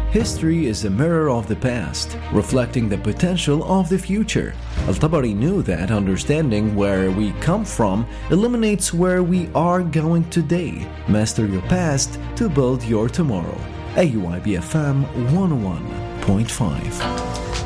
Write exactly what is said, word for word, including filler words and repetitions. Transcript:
History is a mirror of the past, reflecting the potential of the future. Al-Tabari knew that understanding where we come from eliminates where we are going today. Master your past to build your tomorrow. A U I B F M one oh one point five.